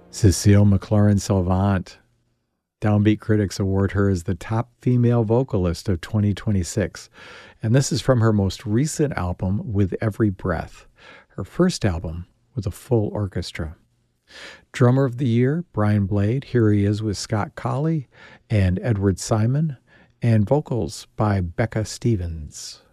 Cecile McLaurin-Salvant. Downbeat critics award her as the top female vocalist of 2026. And this is from her most recent album, With Every Breath, her first album with a full orchestra. Drummer of the Year, Brian Blade. Here he is with Scott Colley and Edward Simon, and vocals by Becca Stevens.